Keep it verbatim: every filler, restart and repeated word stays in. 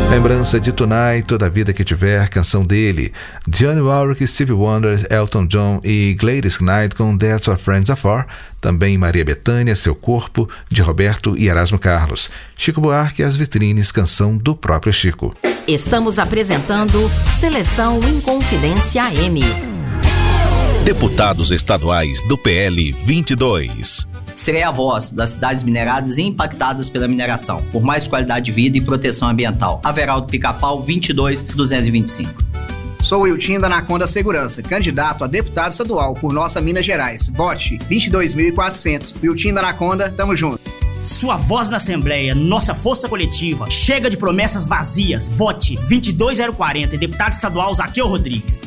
Lembrança de Tonight, Toda a Vida Que Tiver, canção dele. Dionne Warwick, Stevie Wonder, Elton John e Gladys Knight com That's What Friends Are For. Também Maria Bethânia, Seu Corpo, de Roberto e Erasmo Carlos. Chico Buarque, As Vitrines, canção do próprio Chico. Estamos apresentando Seleção Inconfidência A M. Deputados estaduais do P L vinte e dois. Serei a voz das cidades mineradas e impactadas pela mineração, por mais qualidade de vida e proteção ambiental. Averaldo Pica-Pau, vinte e dois, duzentos e vinte e cinco. Sou Wiltinho da Anaconda Segurança, candidato a deputado estadual por nossa Minas Gerais. Vote vinte e dois mil e quatrocentos. Wiltinho da Anaconda, tamo junto. Sua voz na Assembleia, nossa força coletiva. Chega de promessas vazias. Vote vinte e dois mil e quarenta, deputado estadual Zaqueu Rodrigues.